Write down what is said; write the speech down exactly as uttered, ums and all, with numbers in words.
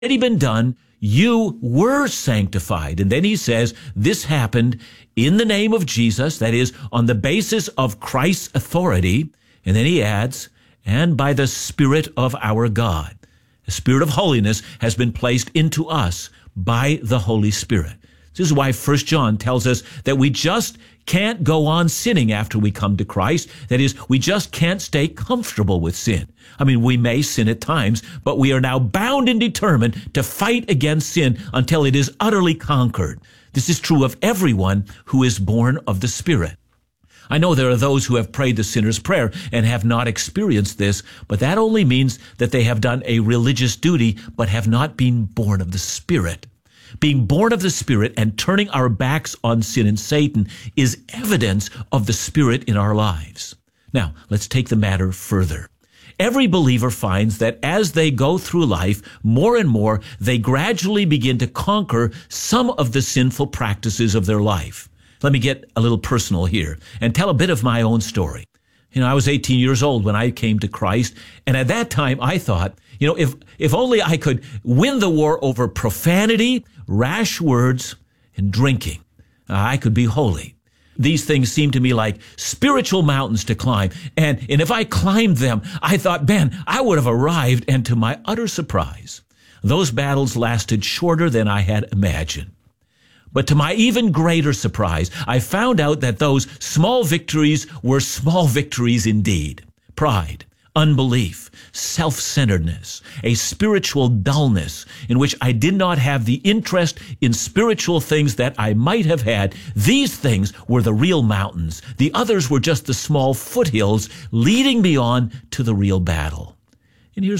already been done. You were sanctified. And then he says this happened in the name of Jesus, that is, on the basis of Christ's authority. And then he adds, and by the Spirit of our God. The Spirit of holiness has been placed into us by the Holy Spirit. This is why First John tells us that we just can't go on sinning after we come to Christ. That is, we just can't stay comfortable with sin. I mean, we may sin at times, but we are now bound and determined to fight against sin until it is utterly conquered. This is true of everyone who is born of the Spirit. I know there are those who have prayed the sinner's prayer and have not experienced this, but that only means that they have done a religious duty but have not been born of the Spirit. Being born of the Spirit and turning our backs on sin and Satan is evidence of the Spirit in our lives. Now, let's take the matter further. Every believer finds that as they go through life, more and more, they gradually begin to conquer some of the sinful practices of their life. Let me get a little personal here and tell a bit of my own story. You know, I was eighteen years old when I came to Christ, and at that time I thought, you know, if if only I could win the war over profanity, rash words, and drinking, uh, I could be holy. These things seemed to me like spiritual mountains to climb, and, and if I climbed them, I thought, man, I would have arrived, and to my utter surprise, those battles lasted shorter than I had imagined. But to my even greater surprise, I found out that those small victories were small victories indeed. Pride, unbelief, self-centeredness, a spiritual dullness in which I did not have the interest in spiritual things that I might have had. These things were the real mountains. The others were just the small foothills leading me on to the real battle.